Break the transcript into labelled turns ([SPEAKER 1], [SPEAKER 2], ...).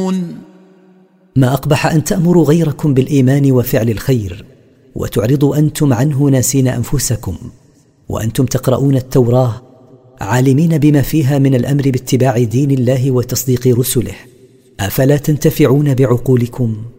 [SPEAKER 1] تعملون؟
[SPEAKER 2] ما أقبح أن تأمروا غيركم بالإيمان وفعل الخير وتعرضوا أنتم عنه ناسين أنفسكم، وأنتم تقرؤون التوراة عالمين بما فيها من الأمر باتباع دين الله وتصديق رسله، أفلا تنتفعون بعقولكم؟